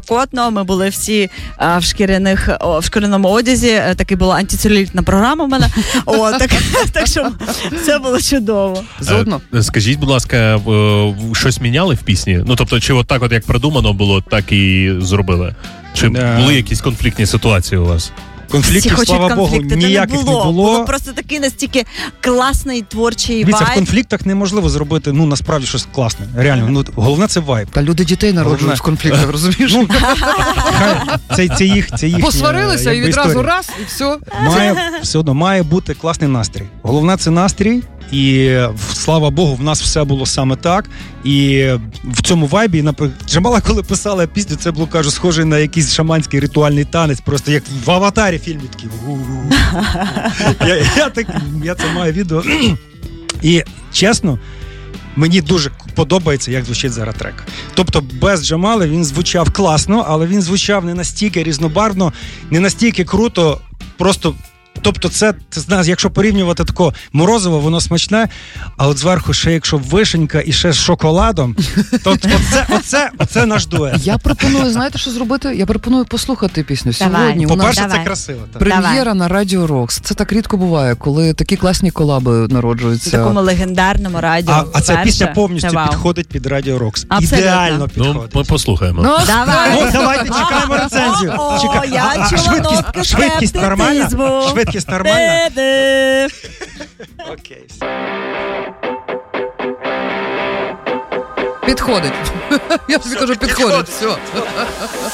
спекотно, ми були всі в шкіряному одязі, таки була антицелюлітна програма в мене, так що це було чудово. Зудно. Скажіть, будь ласка, щось міняли в пісні? Ну, тобто, чи от так от як продумано було, так і зробили? Чи були якісь конфліктні ситуації у вас? Конфліктів, слава Богу, ніяких не було. Було просто такий настільки класний творчий вайб. В конфліктах неможливо зробити, насправді, щось класне. Реально, головне це вайб. Та люди дітей народжують в конфліктах, розумієш? Це їхня посварилися і відразу раз, і все. Все одно має бути класний настрій. Головне це настрій. І, слава Богу, в нас все було саме так. І в цьому вайбі, наприклад, Джамала, коли писала пісню, це було, кажу, схоже на якийсь шаманський ритуальний танець, просто як в «Аватарі» фільмі такий. Я це маю відео. І, чесно, мені дуже подобається, як звучить зараз трек. Тобто без Джамали він звучав класно, але він звучав не настільки різнобарвно, не настільки круто, просто... Тобто це, знаєш, якщо порівнювати тако морозиво, воно смачне, а от зверху ще якщо вишенька і ще з шоколадом, то оце наш дует. Я пропоную, знаєте, що зробити? Я пропоную послухати пісню сьогодні. По-перше, це красиво. Прем'єра на Радіо Рокс. Це так рідко буває, коли такі класні колаби народжуються. В такому легендарному радіо. А ця пісня повністю підходить під Радіо Рокс. Ідеально підходить. Ми послухаємо. Давайте, чекаємо рецензію. Швидкість нормальна? Швидкість нормальна? Окей. Підходить. Я тобі кажу, підходить. Все.